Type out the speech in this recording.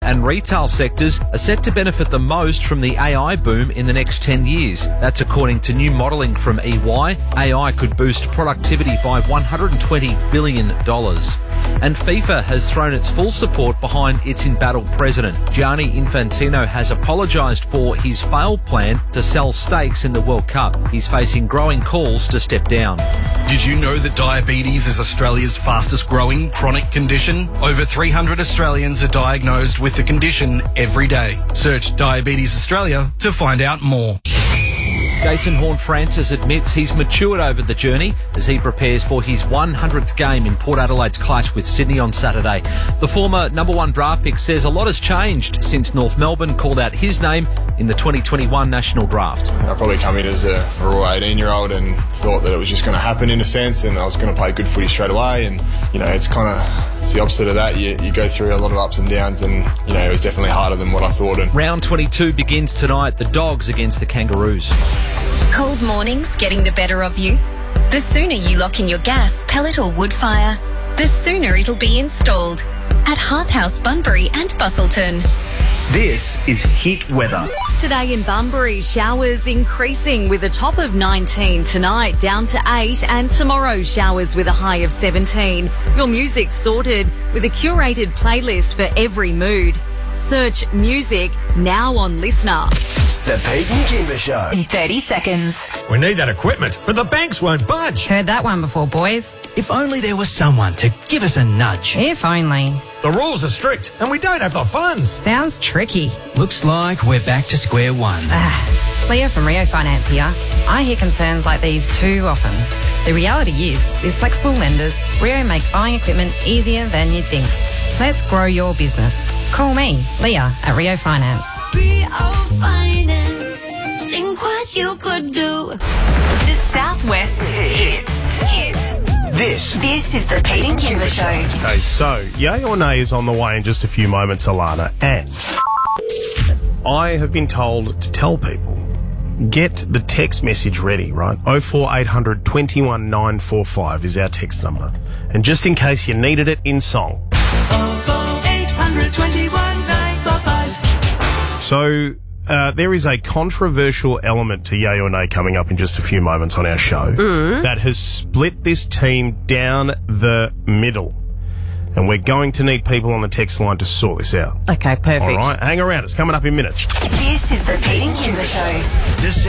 and retail sectors are set to benefit the most from the AI boom in the next 10 years. That's according to new modelling from EY. AI could boost productivity by $120 billion. And FIFA has thrown its full support behind its embattled president. Gianni Infantino has apologised for his failed plan to sell stakes in the World Cup. He's facing growing calls to step down. Did you know that diabetes is Australia's fastest growing chronic condition? Over 300 Australians are diagnosed with the condition every day. Search Diabetes Australia to find out more. Jason Horne-Francis admits he's matured over the journey as he prepares for his 100th game in Port Adelaide's clash with Sydney on Saturday. The former number one draft pick says a lot has changed since North Melbourne called out his name in the 2021 National Draft. I probably come in as a raw 18-year-old and thought that it was just going to happen in a sense, and I was going to play good footy straight away. And it's the opposite of that. You go through a lot of ups and downs, and it was definitely harder than what I thought. And round 22 begins tonight. The Dogs against the Kangaroos. Cold mornings getting the better of you? The sooner you lock in your gas, pellet or wood fire, the sooner it'll be installed at Hearth House Bunbury and Bustleton. This is Hit Weather. Today in Bunbury, showers increasing with a top of 19 tonight, down to 8, and tomorrow showers with a high of 17. Your music sorted with a curated playlist for every mood. Search music now on Listener. The Pete and Kimber Show. In 30 seconds. We need that equipment, but the banks won't budge. Heard that one before, boys. If only there was someone to give us a nudge. If only. The rules are strict and we don't have the funds. Sounds tricky. Looks like we're back to square one. Leah from Rio Finance here. I hear concerns like these too often. The reality is, with flexible lenders, Rio make buying equipment easier than you'd think. Let's grow your business. Call me, Leah, at Rio Finance. Rio Finance. Think what you could do. The Southwest Hit. This is the Pete and Kimber Show. Okay, so Yay or Nay is on the way in just a few moments, Alana, and I have been told to tell people, get the text message ready, right? 04800 21 945 is our text number. And just in case you needed it in song. 04800 21 945. So there is a controversial element to Yay or Nay coming up in just a few moments on our show that has split this team down the middle. And we're going to need people on the text line to sort this out. Okay, perfect. All right, hang around. It's coming up in minutes. This is the Pete and Kimber Show. This